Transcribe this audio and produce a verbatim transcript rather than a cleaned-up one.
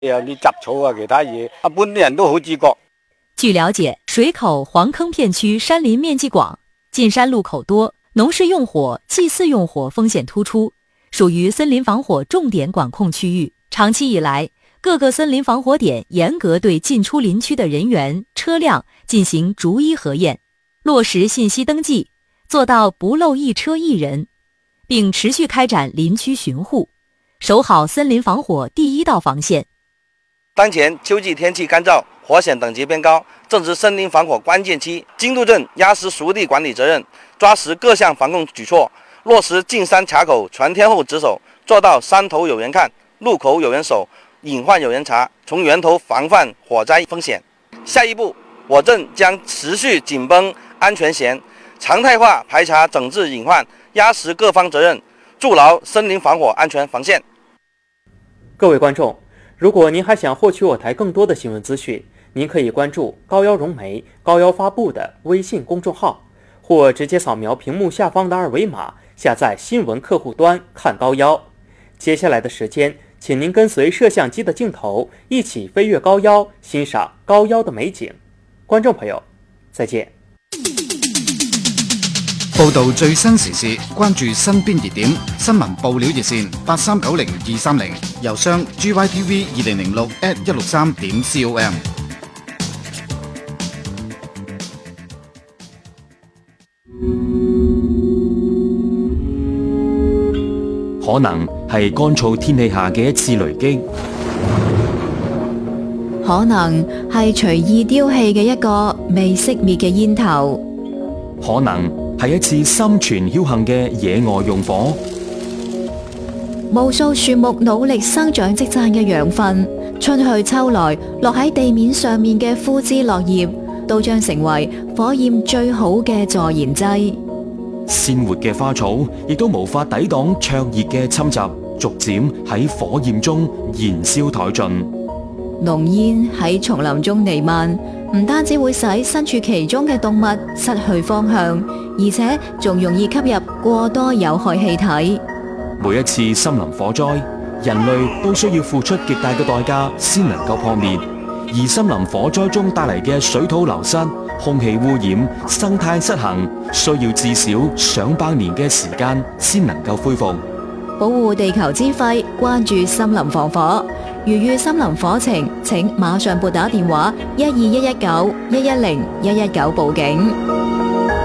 有啲雜草啊，其他嘢，一般啲人都好自覺。 据了解，水口黄坑片区山林面积广，进山路口多，农事用火、祭祀用火风险突出，属于森林防火重点管控区域。长期以来，各个森林防火点严格对进出林区的人员、车辆进行逐一核验，落实信息登记，做到不漏一车一人，并持续开展林区巡护，守好森林防火第一道防线。 当前秋季天气干燥，火险等级偏高，正值森林防火关键期。经督镇压实属地管理责任，抓实各项防控举措，落实进山卡口全天候值守，做到山头有人看，路口有人守，隐患有人查，从源头防范火灾风险。下一步，我镇将持续紧绷安全线，常态化排查整治隐患，压实各方责任，筑牢森林防火安全防线。 各位观众，如果您还想获取我台更多的新闻资讯，您可以关注高腰融媒高腰发布的微信公众号，或直接扫描屏幕下方的二维码，下载新闻客户端看高腰。接下来的时间，请您跟随摄像机的镜头，一起飞越高腰，欣赏高腰的美景。观众朋友，再见。 報道最新時事，關注身邊熱點，新聞報料熱線八三九零二三零，郵箱 g y t v 二零零六 at 一六三點 com。 可能係乾燥天氣下嘅一次雷擊， 可能係隨意丟棄嘅一個未熄滅嘅煙頭， 可能係一次心存僥倖嘅野外用火， 無數樹木努力生長積攢嘅養分，春去秋來落喺地面上面嘅枯枝落葉，都將成為火焰最好嘅助燃劑。 鮮活嘅花草亦都無法抵擋灼熱嘅侵襲，逐漸喺火焰中燃燒殆盡。 濃煙喺叢林中彌漫，唔單止會使身處其中嘅動物失去方向，而且仲容易吸入過多有害氣體。 每一次森林火災，人類都需要付出極大嘅代價先能夠撲滅，而森林火災中帶嚟嘅水土流失、空氣污染、生態失衡，需要至少上百年嘅時間先能夠恢復。 保護地球之肺，關注森林防火。如遇森林火情，請馬上撥打電話一二一一九一一零一一九報警。